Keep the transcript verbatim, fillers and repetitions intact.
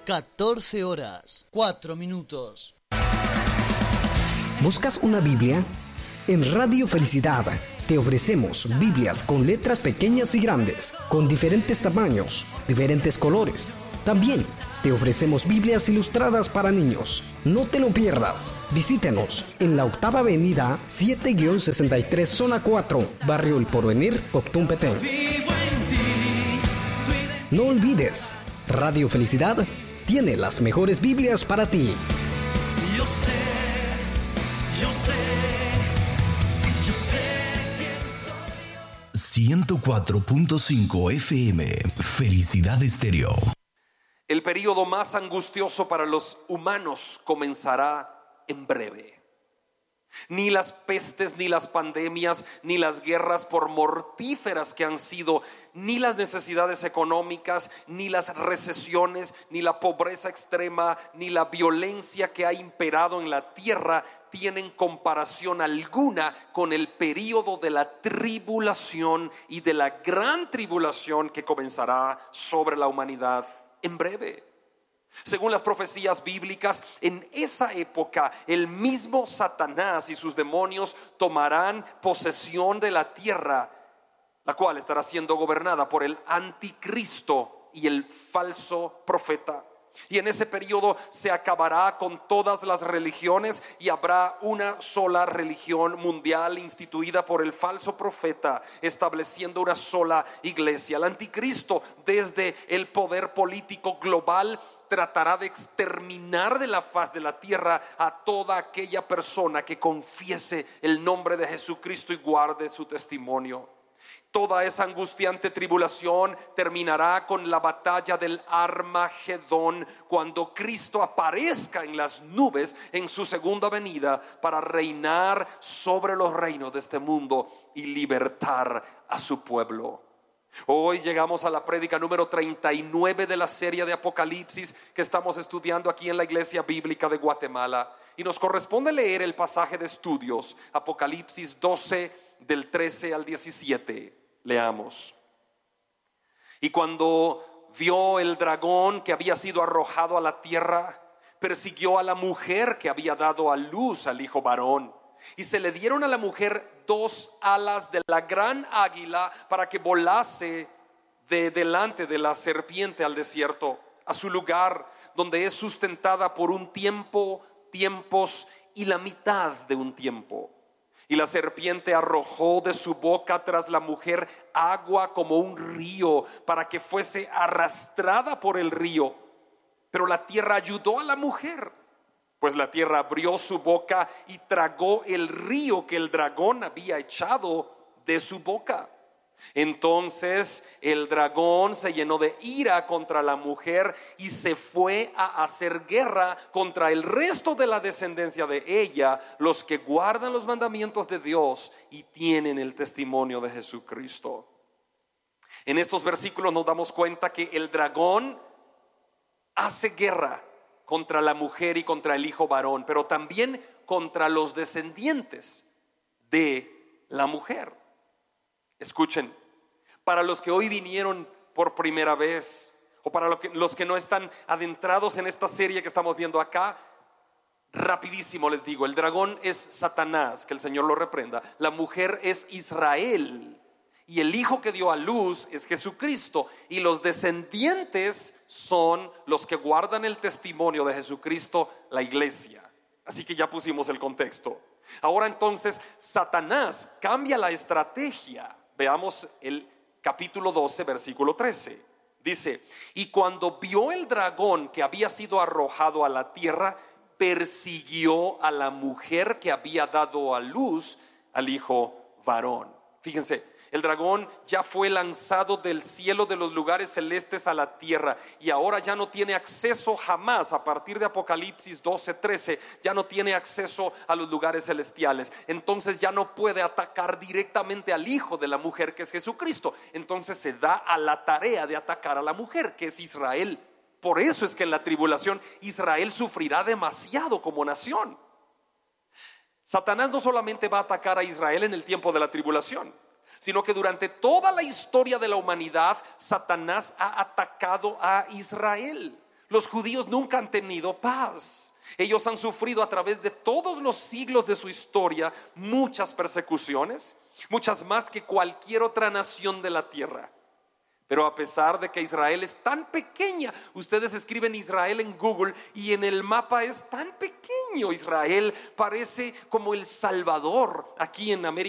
catorce horas, cuatro minutos. ¿Buscas una Biblia? En Radio Felicidad te ofrecemos Biblias con letras pequeñas y grandes, con diferentes tamaños, diferentes colores. También te ofrecemos Biblias ilustradas para niños. No te lo pierdas. Visítenos en la octava avenida siete sesenta y tres, zona cuatro, Barrio El Porvenir, Octum Petén. No olvides, Radio Felicidad tiene las mejores Biblias para ti. Yo sé, yo sé, yo sé quién soy. ciento cuatro punto cinco F M, Felicidad Estéreo. El período más angustioso para los humanos comenzará en breve. Ni las pestes, ni las pandemias, ni las guerras, por mortíferas que han sido, ni las necesidades económicas, ni las recesiones, ni la pobreza extrema, ni la violencia que ha imperado en la tierra tienen comparación alguna con el período de la tribulación y de la gran tribulación que comenzará sobre la humanidad en breve. Según las profecías bíblicas, en esa época el mismo Satanás y sus demonios tomarán posesión de la tierra, la cual estará siendo gobernada por el anticristo y el falso profeta. Y en ese periodo se acabará con todas las religiones y habrá una sola religión mundial instituida por el falso profeta, estableciendo una sola iglesia. El anticristo, desde el poder político global, tratará de exterminar de la faz de la tierra a toda aquella persona que confiese el nombre de Jesucristo y guarde su testimonio. Toda esa angustiante tribulación terminará con la batalla del Armagedón, cuando Cristo aparezca en las nubes en su segunda venida para reinar sobre los reinos de este mundo y libertar a su pueblo. Hoy llegamos a la prédica número treinta y nueve de la serie de Apocalipsis que estamos estudiando aquí en la Iglesia Bíblica de Guatemala, y nos corresponde leer el pasaje de estudios, Apocalipsis doce, del trece al diecisiete. Leamos. Y cuando vio el dragón que había sido arrojado a la tierra, persiguió a la mujer que había dado a luz al hijo varón, y se le dieron a la mujer dos alas de la gran águila para que volase de delante de la serpiente al desierto, a su lugar donde es sustentada por un tiempo, tiempos y la mitad de un tiempo. Y la serpiente arrojó de su boca tras la mujer agua como un río, para que fuese arrastrada por el río. Pero la tierra ayudó a la mujer, pues la tierra abrió su boca y tragó el río que el dragón había echado de su boca. Entonces el dragón se llenó de ira contra la mujer y se fue a hacer guerra contra el resto de la descendencia de ella, los que guardan los mandamientos de Dios y tienen el testimonio de Jesucristo. En estos versículos nos damos cuenta que el dragón hace guerra contra la mujer y contra el hijo varón, pero también contra los descendientes de la mujer. Escuchen, para los que hoy vinieron por primera vez, o para los que no están adentrados en esta serie que estamos viendo acá, rapidísimo les digo, el dragón es Satanás, que el Señor lo reprenda. La mujer es Israel, y el hijo que dio a luz es Jesucristo, y los descendientes son los que guardan el testimonio de Jesucristo, la iglesia. Así que ya pusimos el contexto. Ahora entonces Satanás cambia la estrategia. Veamos el capítulo doce, versículo trece. Dice: y cuando vio el dragón que había sido arrojado a la tierra, persiguió a la mujer que había dado a luz al hijo varón. Fíjense, el dragón ya fue lanzado del cielo, de los lugares celestes, a la tierra, y ahora ya no tiene acceso jamás. A partir de Apocalipsis doce, trece, ya no tiene acceso a los lugares celestiales. Entonces ya no puede atacar directamente al hijo de la mujer, que es Jesucristo. Entonces se da a la tarea de atacar a la mujer, que es Israel. Por eso es que en la tribulación Israel sufrirá demasiado como nación. Satanás no solamente va a atacar a Israel en el tiempo de la tribulación, sino que durante toda la historia de la humanidad Satanás ha atacado a Israel. Los judíos nunca han tenido paz. Ellos han sufrido a través de todos los siglos de su historia muchas persecuciones, muchas más que cualquier otra nación de la tierra. Pero a pesar de que Israel es tan pequeña, ustedes escriben Israel en Google y en el mapa es tan pequeño. Israel parece como el Salvador aquí en América